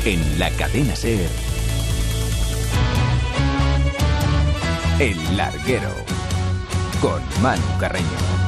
En la cadena SER, El Larguero, con Manu Carreño.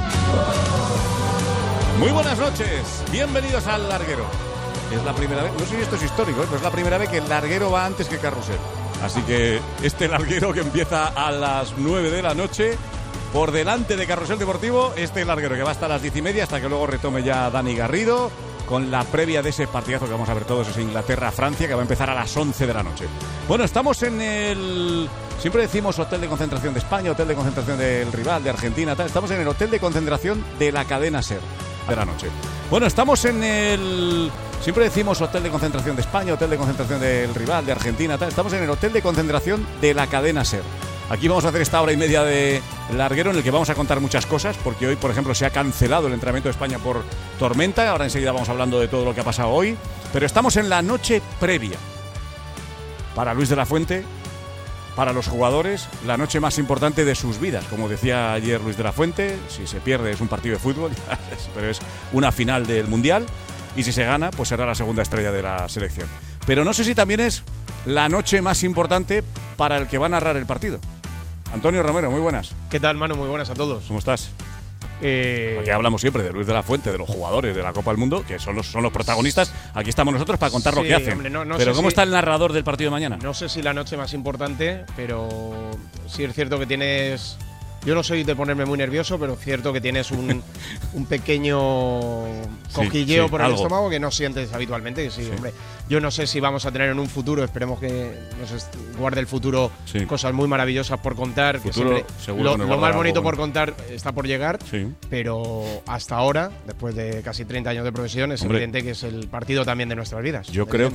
Muy buenas noches, bienvenidos al Larguero. Es la primera vez, no sé si esto es histórico, pero es la primera vez que el Larguero va antes que Carrusel. Así que este Larguero que empieza a las 9 de la noche, por delante de Carrusel Deportivo, este Larguero que va hasta las 10:30, hasta que luego retome ya Dani Garrido, con la previa de ese partidazo que vamos a ver todos, es Inglaterra-Francia, que va a empezar a las 11 de la noche. Bueno, estamos en el... Siempre decimos hotel de concentración de España, hotel de concentración del rival, de Argentina, tal. Estamos en el hotel de concentración de la cadena SER de la noche. Bueno, estamos en el... Siempre decimos hotel de concentración de España, hotel de concentración del rival, de Argentina, tal. Estamos en el hotel de concentración de la cadena SER. Aquí vamos a hacer esta hora y media de Larguero en el que vamos a contar muchas cosas, porque hoy, por ejemplo, se ha cancelado el entrenamiento de España por tormenta. Ahora enseguida vamos hablando de todo lo que ha pasado hoy. Pero estamos en la noche previa. Para Luis de la Fuente, para los jugadores, la noche más importante de sus vidas. Como decía ayer Luis de la Fuente, si se pierde es un partido de fútbol, pero es una final del Mundial. Y si se gana, pues será la segunda estrella de la selección. Pero no sé si también es la noche más importante para el que va a narrar el partido. Antonio Romero, muy buenas. ¿Qué tal, Manu? Muy buenas a todos. ¿Cómo estás? Aquí hablamos siempre de Luis de la Fuente, de los jugadores de la Copa del Mundo, que son los protagonistas. Aquí estamos nosotros para contar lo que hacen. Hombre, no pero sé ¿cómo si, está el narrador del partido de mañana? No sé si la noche más importante, pero sí es cierto que tienes... Yo no soy de ponerme muy nervioso, pero es cierto que tienes un pequeño cosquilleo por el estómago que no sientes habitualmente. Sí, hombre, yo no sé si vamos a tener en un futuro, esperemos que nos guarde el futuro cosas muy maravillosas por contar. Futuro, que siempre lo más bonito por contar está por llegar, pero hasta ahora, después de casi 30 años de profesión, es evidente que es el partido también de nuestras vidas. Yo creo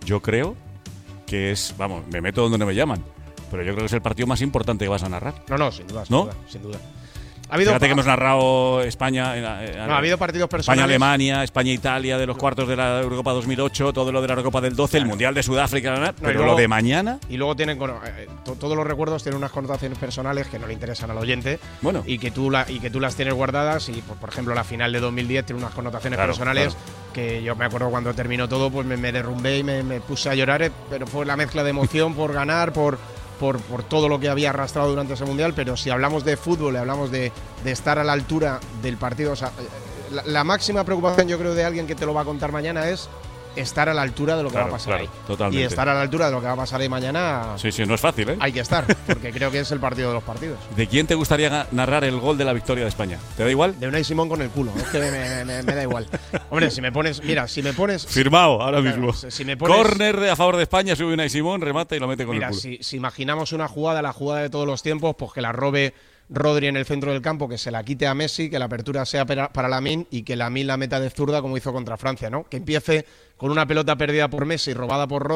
que es, vamos, me meto donde no me llaman. Pero yo creo que es el partido más importante que vas a narrar. No, sin duda. Fíjate que hemos narrado España. Ha habido partidos personales. España-Alemania, España-Italia de los cuartos de la Eurocopa 2008, todo lo de la Eurocopa del 12, el Mundial de Sudáfrica, pero luego, lo de mañana. Y luego tienen todos los recuerdos tienen unas connotaciones personales que no le interesan al oyente. Bueno. Y que tú las tienes guardadas. Y por ejemplo, la final de 2010 tiene unas connotaciones personales. Que yo me acuerdo cuando terminó todo, pues me derrumbé y me puse a llorar, pero fue la mezcla de emoción por ganar, por todo lo que había arrastrado durante ese Mundial. Pero si hablamos de fútbol, hablamos de estar a la altura del partido, o sea, la máxima preocupación, yo creo, de alguien que te lo va a contar mañana es estar a la altura de lo que va a pasar ahí. Totalmente. Y estar a la altura de lo que va a pasar ahí mañana. Sí, no es fácil, ¿eh? Hay que estar, porque creo que es el partido de los partidos. ¿De quién te gustaría narrar el gol de la victoria de España? ¿Te da igual? De Unai Simón con el culo, es que me da igual. Hombre, si me pones. Firmado ahora mismo. Si me pones, córner a favor de España, sube Unai Simón, remata y lo mete con el culo. Si imaginamos una jugada, la jugada de todos los tiempos, pues que la robe Rodri en el centro del campo, que se la quite a Messi, que la apertura sea para Lamine y que Lamine la meta de zurda como hizo contra Francia, ¿no? Que empiece con una pelota perdida por Messi, robada por Rodri.